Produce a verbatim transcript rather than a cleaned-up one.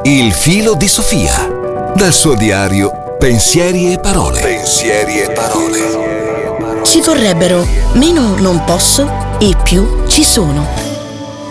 Il filo di Sofia. Dal suo diario Pensieri e parole. Pensieri e parole. Ci vorrebbero meno non posso e più ci sono.